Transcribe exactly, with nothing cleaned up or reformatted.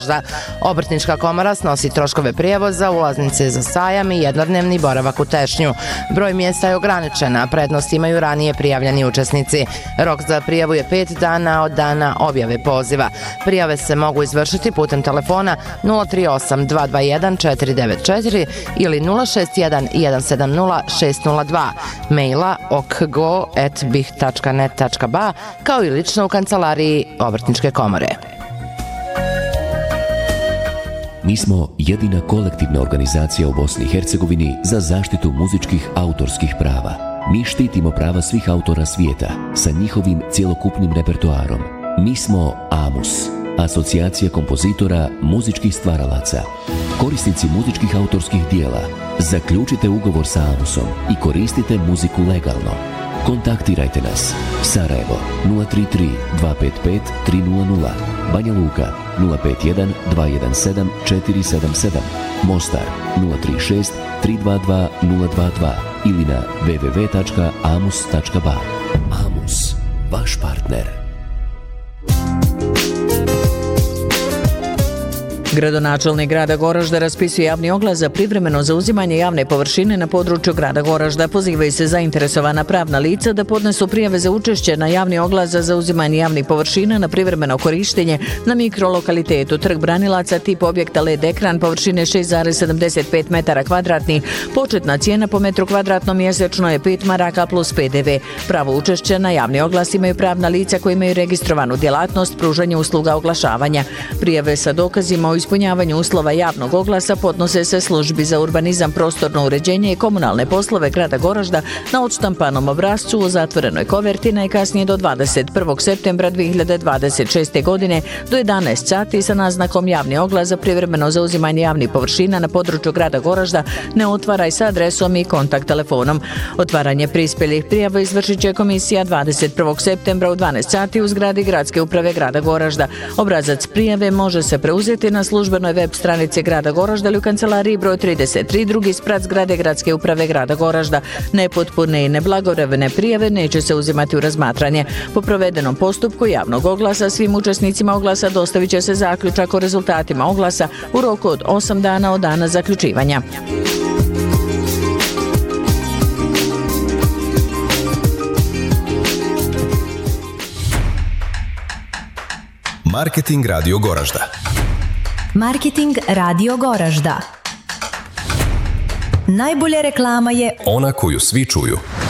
Obrtnička komora snosi troškove prijevoza, ulaznice za sajam i jednodnevni boravak u Tešnju. Broj mjesta je ograničen, a prednost imaju ranije prijavljeni učesnici. Rok za prijavu je pet dana od dana objave poziva. Prijave se mogu izvršiti putem telefona nula tri osam dva dva jedan četiri devet četiri ili nula šest jedan jedan sedam nula šest nula dva, maila okgo at bih tačka net tačka ba, kao i lično u kancelariji Obrtničke komore. Mi smo jedina kolektivna organizacija u Bosni i Hercegovini za zaštitu muzičkih autorskih prava. Mi štitimo prava svih autora svijeta sa njihovim cjelokupnim repertoarom. Mi smo AMUS, Asocijacija kompozitora muzičkih stvaralaca. Korisnici muzičkih autorskih dijela, zaključite ugovor sa AMUSom i koristite muziku legalno. Kontaktirajte nas. Sarajevo nula tri tri dva pet pet tri nula nula, Banja Luka nula pet jedan dva jedan sedam četiri sedam sedam, Mostar nula tri šest tri dva dva nula dva dva ili na w w w tačka amus tačka ba. AMUS, vaš partner. Gradonačelnik grada Goražda raspisuje javni oglas za privremeno zauzimanje javne površine na području grada Goražda. Pozivaju se zainteresovana pravna lica da podnesu prijave za učešće na javni oglas za zauzimanje javnih površina na privremeno korištenje na mikrolokalitetu Trg Branilaca, tip objekta L E D ekran, površine šest zarez sedamdeset pet metara kvadratnih. Početna cijena po metru kvadratnom mjesečno je pet maraka plus P D V. Pravo učešće na javni oglas imaju pravna lica koji imaju registrovanu djelatnost pružanja usluga oglašavanja. Prijave sa dokazima o ispunjavanju uslova javnog oglasa podnose se službi za urbanizam, prostorno uređenje i komunalne poslove grada Goražda na odštampanom obrascu u zatvorenoj koverti najkasnije do dvadeset prvog septembra dvije hiljade dvadeset šeste. godine do jedanaest sati sa naznakom javni oglas za privremeno zauzimanje javnih površina na području grada Goražda ne otvaraj sa adresom i kontakt telefonom. Otvaranje prispjelih prijava izvršit će komisija dvadeset prvog septembra u dvanaest sati u zgradi Gradske uprave grada Goražda. Obrazac prijave može se preuzeti na službenoj web stranici grada Goražda ili u kancelariji broj trideset tri, drugi sprat zgrade Gradske uprave grada Goražda. Nepotpune i neblagovremene prijave neće se uzimati u razmatranje. Po provedenom postupku javnog oglasa svim učesnicima oglasa dostavit će se zaključak o rezultatima oglasa u roku od osam dana od dana zaključivanja. Marketing Radio Goražda. Marketing Radio Goražda. Najbolja reklama je ona koju svi čuju.